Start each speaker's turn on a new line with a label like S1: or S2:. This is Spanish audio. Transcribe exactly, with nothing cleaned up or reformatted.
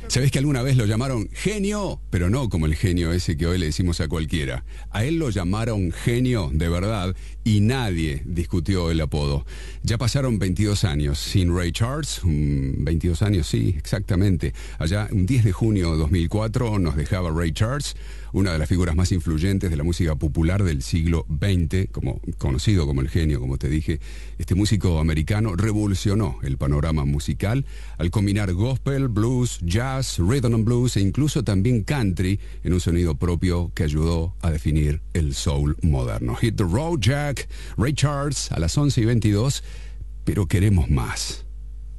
S1: ¿Sabés que alguna vez lo llamaron genio? Pero no como el genio ese que hoy le decimos a cualquiera. A él lo llamaron genio de verdad y nadie discutió el apodo. Ya pasaron veintidós años sin Ray Charles, um, veintidós años, sí, exactamente. Allá, un diez de junio de dos mil cuatro, nos dejaba Ray Charles, una de las figuras más influyentes de la música popular del siglo veinte, como, conocido como el genio, como te dije. Este músico americano revolucionó el panorama musical al combinar gospel, blues, jazz, rhythm and blues e incluso también country en un sonido propio que ayudó a definir el soul moderno. Hit the road, Jack. Ray Charles a las once y veintidós, pero queremos más.